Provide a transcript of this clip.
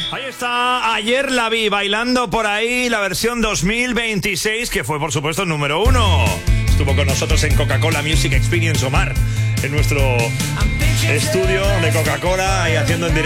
Ahí está, ayer la vi bailando por ahí la versión 2026, que fue por supuesto el número 1. Estuvo con nosotros en Coca-Cola Music Experience Omar, en nuestro estudio de Coca-Cola, ahí haciendo en directo